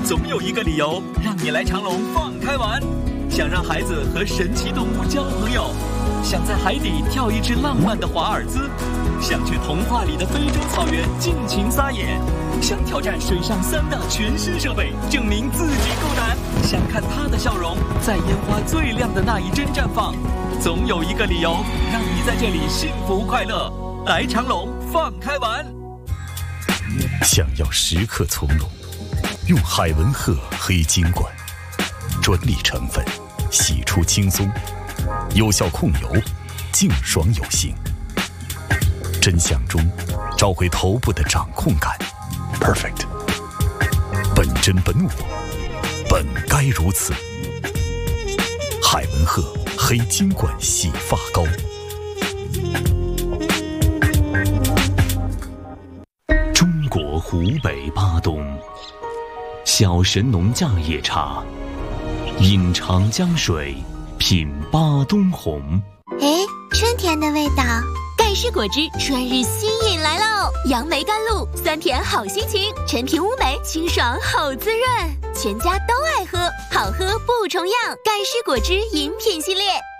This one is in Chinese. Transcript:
总有一个理由让你来长隆放开玩。想让孩子和神奇动物交朋友，想在海底跳一只浪漫的华尔兹，想去童话里的非洲草原尽情撒野，想挑战水上3大全新设备，证明自己够胆，想看他的笑容在烟花最亮的那一帧绽放。总有一个理由让你在这里幸福快乐。来长隆放开玩。 想要时刻从容，用海文赫黑金管，专利成分，洗出轻松，有效控油，净爽有型。真相中找回头部的掌控感 ，perfect。本真本我，本该如此。海文赫黑金管洗发膏。 中国湖北巴东，小神农架野茶，饮长江水，品巴东红。 哎，春天的味道。 盖世果汁春日新饮来喽！杨梅甘露，酸甜好心情，陈皮乌梅，清爽好滋润，全家都爱喝，好喝不重样。盖世果汁饮品系列。